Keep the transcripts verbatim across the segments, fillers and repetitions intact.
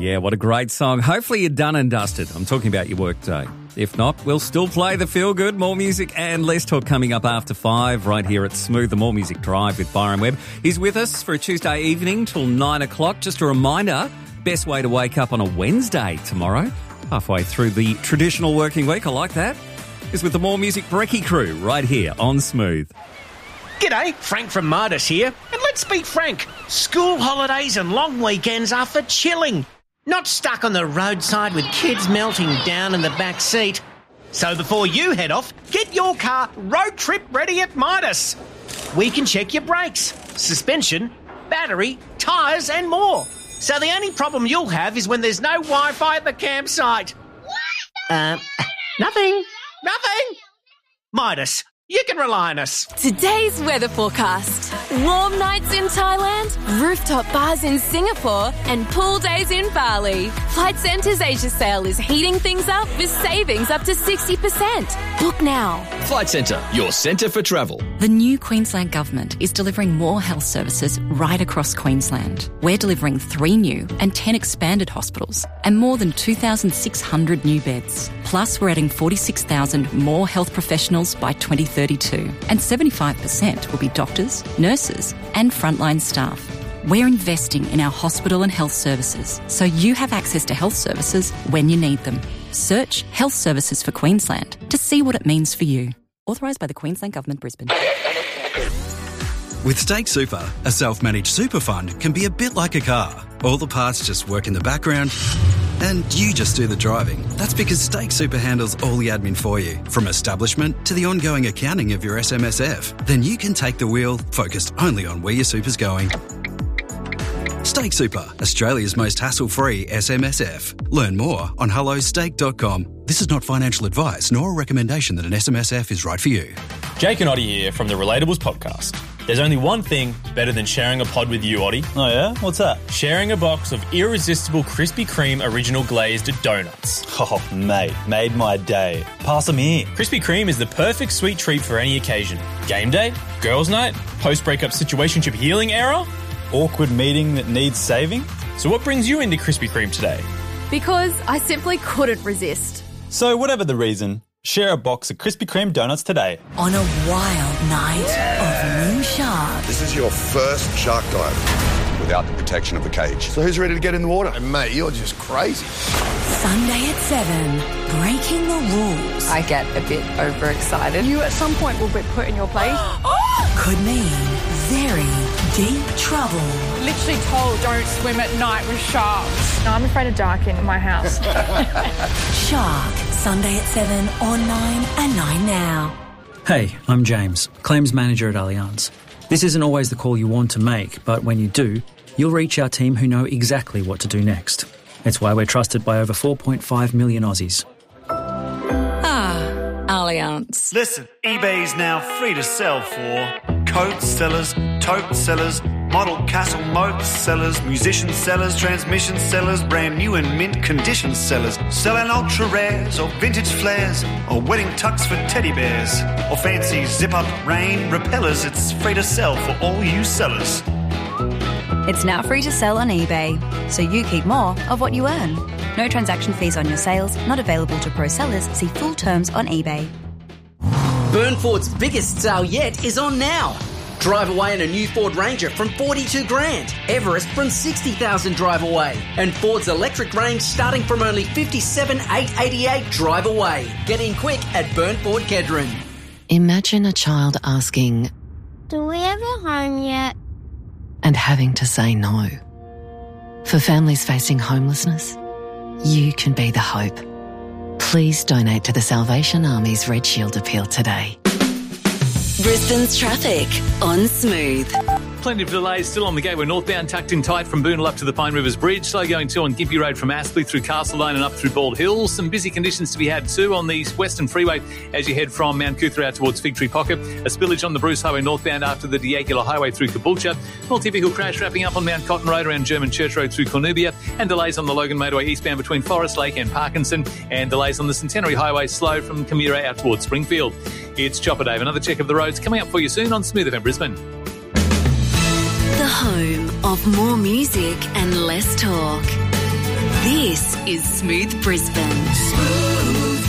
Yeah, what a great song. Hopefully you're done and dusted. I'm talking about your work day. If not, we'll still play the feel good. More music and less talk coming up after five right here at Smooth, the More Music Drive with Byron Webb. He's with us for a Tuesday evening till nine o'clock. Just a reminder, best way to wake up on a Wednesday tomorrow, halfway through the traditional working week, I like that, is with the More Music Brekkie crew right here on Smooth. G'day, Frank from Midas here. And let's be frank, school holidays and long weekends are for chilling, not stuck on the roadside with kids melting down in the back seat. So before you head off, get your car road trip ready at Midas. We can check your brakes, suspension, battery, tyres and more. So the only problem you'll have is when there's no Wi-Fi at the campsite. What? Uh, nothing. Nothing. Midas. You can rely on us. Today's weather forecast. Warm nights in Thailand, rooftop bars in Singapore, and pool days in Bali. Flight Centre's Asia sale is heating things up with savings up to sixty percent. Book now. Flight Centre, your centre for travel. The new Queensland Government is delivering more health services right across Queensland. We're delivering three new and ten expanded hospitals and more than two thousand six hundred new beds. Plus, we're adding forty-six thousand more health professionals by twenty thirty-two, and seventy-five percent will be doctors, nurses and frontline staff. We're investing in our hospital and health services so you have access to health services when you need them. Search Health Services for Queensland to see what it means for you. Authorised by the Queensland Government, Brisbane. With Stake Super, a self-managed super fund can be a bit like a car. All the parts just work in the background and you just do the driving. That's because Stake Super handles all the admin for you, from establishment to the ongoing accounting of your S M S F. Then you can take the wheel, focused only on where your super's going. Stake Super, Australia's most hassle-free S M S F. Learn more on hello stake dot com. This is not financial advice nor a recommendation that an S M S F is right for you. Jake and Oddie here from the Relatables podcast. There's only one thing better than sharing a pod with you, Oddie. Oh yeah? What's that? Sharing a box of irresistible Krispy Kreme original glazed donuts. Oh, mate, made my day. Pass them here. Krispy Kreme is the perfect sweet treat for any occasion. Game day, girls' night, post-breakup situationship healing era. Awkward meeting that needs saving. So what brings you into Krispy Kreme today? Because I simply couldn't resist. So whatever the reason, share a box of Krispy Kreme donuts today. On a wild night of moon sharks. This is your first shark dive without the protection of the cage. So who's ready to get in the water? And mate, you're just crazy. Sunday at seven, breaking the rules. I get a bit overexcited. You at some point will be put in your place. Could mean very deep trouble. Literally told don't swim at night with sharks. No, I'm afraid of dark in my house. Shark, Sunday at seven on nine and nine now. Hey, I'm James, Claims Manager at Allianz. This isn't always the call you want to make, but when you do, you'll reach our team who know exactly what to do next. It's why we're trusted by over four point five million Aussies. Ah, Allianz. Listen, eBay's now free to sell for coat sellers, tote sellers, model castle moat sellers, musician sellers, transmission sellers, brand new and mint condition sellers, selling ultra rares or vintage flares or wedding tux for teddy bears or fancy zip-up rain repellers. It's free to sell for all you sellers. It's now free to sell on eBay, so you keep more of what you earn. No transaction fees on your sales, not available to pro sellers. See full terms on eBay. Burnford's biggest sale yet is on now. Drive away in a new Ford Ranger from forty-two grand. Everest from sixty thousand drive away. And Ford's electric range starting from only fifty-seven thousand eight hundred eighty-eight drive away. Get in quick at Burnford Kedron. Imagine a child asking, "Do we have a home yet?" and having to say no. For families facing homelessness, you can be the hope. Please donate to the Salvation Army's Red Shield appeal today. Brisbane's traffic on Smooth. Plenty of delays still on the gateway northbound, tucked in tight from Boonall up to the Pine Rivers Bridge. Slow going too on Gympie Road from Aspley through Castlelane and up through Bald Hills. Some busy conditions to be had too on the Western Freeway as you head from Mount Cootha out towards Fig Tree Pocket. A spillage on the Bruce Highway northbound after the Diagula Highway through Caboolture. More typical crash wrapping up on Mount Cotton Road around German Church Road through Cornubia. And delays on the Logan Motorway eastbound between Forest Lake and Parkinson. And delays on the Centenary Highway slow from Camira out towards Springfield. It's Chopper Dave. Another check of the roads coming up for you soon on Smooth F M Brisbane. The home of more music and less talk. This is Smooth Brisbane. Smooth.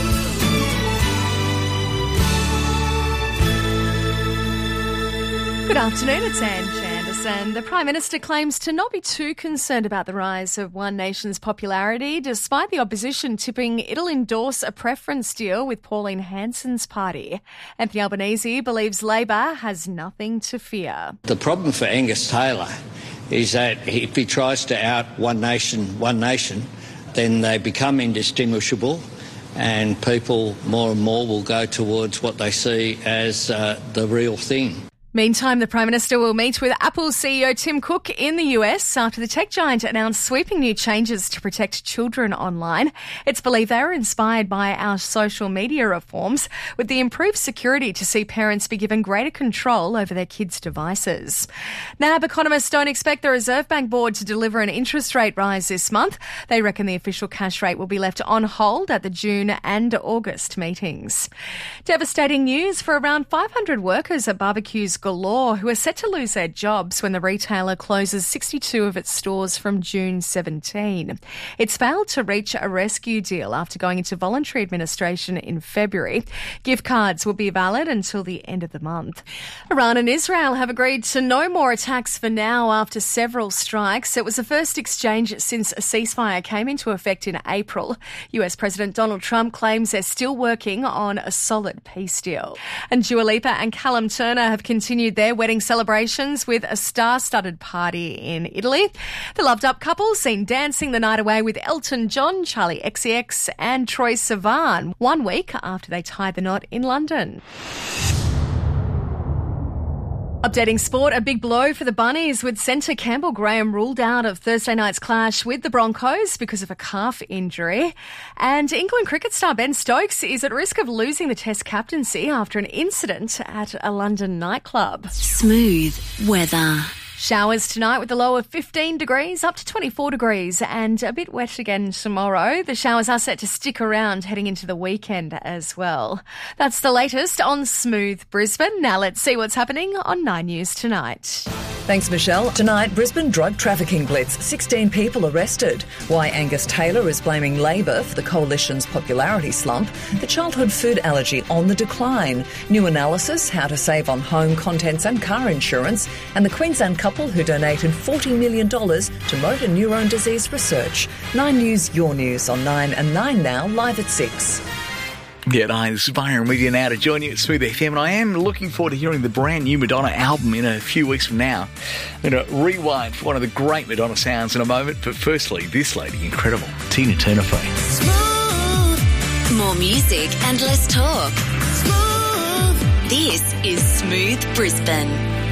Good afternoon, it's Anne Chanderson. The Prime Minister claims to not be too concerned about the rise of One Nation's popularity, despite the opposition tipping it'll endorse a preference deal with Pauline Hanson's party. Anthony Albanese believes Labor has nothing to fear. The problem for Angus Taylor is that if he tries to out One Nation, One Nation, then they become indistinguishable, and people more and more will go towards what they see as uh, the real thing. Meantime, the Prime Minister will meet with Apple C E O Tim Cook in the U S after the tech giant announced sweeping new changes to protect children online. It's believed they were inspired by our social media reforms, with the improved security to see parents be given greater control over their kids' devices. N A B economists don't expect the Reserve Bank Board to deliver an interest rate rise this month. They reckon the official cash rate will be left on hold at the June and August meetings. Devastating news for around five hundred workers at Barbecues Galore, who are set to lose their jobs when the retailer closes sixty-two of its stores from June seventeenth. It's failed to reach a rescue deal after going into voluntary administration in February. Gift cards will be valid until the end of the month. Iran and Israel have agreed to no more attacks for now after several strikes. It was the first exchange since a ceasefire came into effect in April. U S President Donald Trump claims they're still working on a solid peace deal. And Dua Lipa and Callum Turner have continued Continued their wedding celebrations with a star-studded party in Italy. The loved-up couple seen dancing the night away with Elton John, Charlie X C X and Troye Sivan one week after they tied the knot in London. Updating sport, a big blow for the Bunnies with centre Campbell Graham ruled out of Thursday night's clash with the Broncos because of a calf injury. And England cricket star Ben Stokes is at risk of losing the Test captaincy after an incident at a London nightclub. Smooth weather. Showers tonight with a low of fifteen degrees up to twenty-four degrees and a bit wet again tomorrow. The showers are set to stick around heading into the weekend as well. That's the latest on Smooth Brisbane. Now let's see what's happening on Nine News tonight. Thanks, Michelle. Tonight, Brisbane drug trafficking blitz. sixteen people arrested. Why Angus Taylor is blaming Labor for the coalition's popularity slump. The childhood food allergy on the decline. New analysis, how to save on home contents and car insurance. And the Queensland couple who donated forty million dollars to motor neurone disease research. Nine News, your news on Nine and Nine Now, live at six. Yeah, hi, this is Byron with you now to join you at Smooth F M, and I am looking forward to hearing the brand new Madonna album in a few weeks from now. I'm going to rewind for one of the great Madonna sounds in a moment, but firstly, this lady, incredible, Tina Turner for you. Smooth. More music and less talk. Smooth. This is Smooth Brisbane.